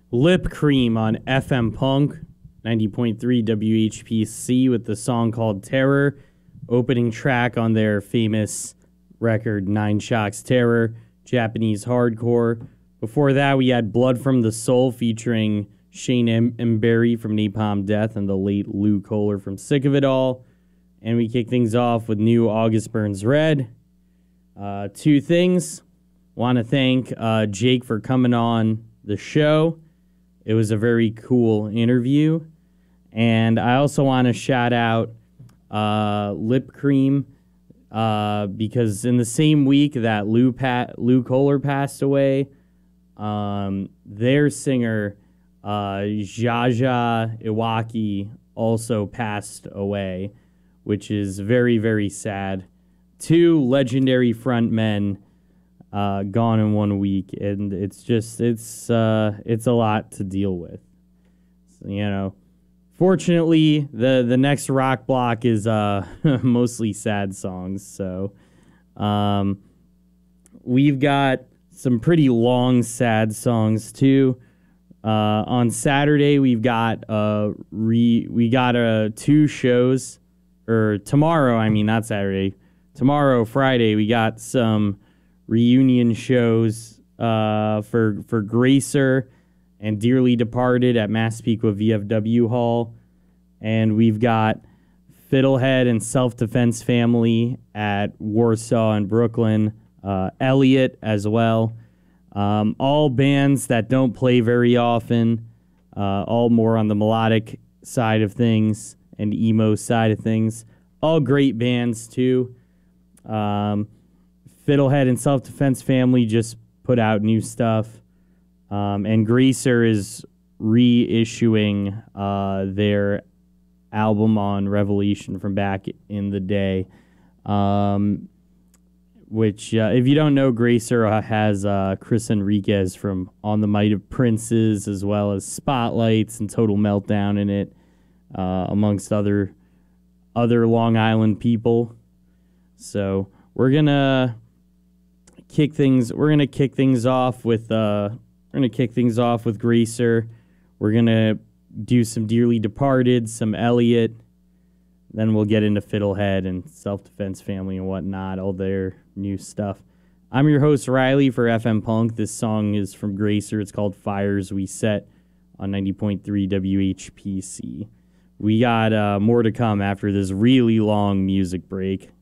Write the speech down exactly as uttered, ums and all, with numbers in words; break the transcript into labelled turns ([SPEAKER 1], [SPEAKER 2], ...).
[SPEAKER 1] Lip Cream on F M Punk, ninety point three W H P C with the song called Terror, opening track on their famous record Nine Shocks Terror, Japanese hardcore. Before that, we had Blood from the Soul featuring Shane M- Embury from Napalm Death and the late Lou Kohler from Sick of It All. And we kick things off with new August Burns Red. Uh, two things. Want to thank uh, Jake for coming on the show. It was a very cool interview. And I also want to shout out uh, Lip Cream uh, because in the same week that Lou, pa- Lou Kohler passed away, um, their singer, uh, Jaja Iwaki, also passed away, which is very, very sad. Two legendary frontmen Uh, gone in one week, and it's just it's uh, it's a lot to deal with. So, you know, fortunately, the the next rock block is uh, mostly sad songs. So um, we've got some pretty long sad songs too. Uh, on Saturday, we've got uh re we got uh two shows, or tomorrow. I mean, not Saturday. Tomorrow, Friday, we got some reunion shows uh, for for Gracer and Dearly Departed at Massapequa V F W Hall. And we've got Fiddlehead and Self-Defense Family at Warsaw and Brooklyn. Uh, Elliot as well. Um, all bands that don't play very often. Uh, all more on the melodic side of things and emo side of things. All great bands, too. Um... Fiddlehead and Self-Defense Family just put out new stuff. Um, and Gracer is reissuing uh, their album on Revelation from back in the day. Um, which, uh, if you don't know, Gracer uh, has uh, Chris Enriquez from On the Might of Princes, as well as Spotlights and Total Meltdown in it, uh, amongst other other Long Island people. So we're gonna kick things we're gonna kick things off with uh we're gonna kick things off with Gracer. We're gonna do some Dearly Departed, some Elliot, then we'll get into Fiddlehead and Self-Defense Family and whatnot, all their new stuff. I'm your host Riley for F M Punk. This song is from Gracer. It's called Fires We Set on ninety point three W H P C. We got uh, more to come after this really long music break.